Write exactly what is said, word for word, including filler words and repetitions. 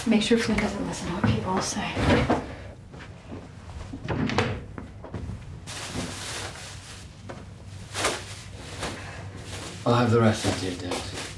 Make sure Flynn doesn't listen to what people say. I'll have the rest of the taxi.